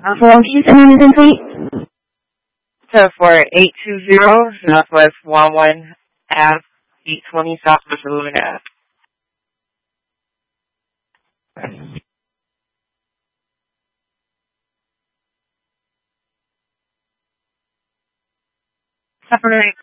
For Keith, and name and please. So for 820 Northwest 11 Ave, 820 Southwest Illumina Ave. Separate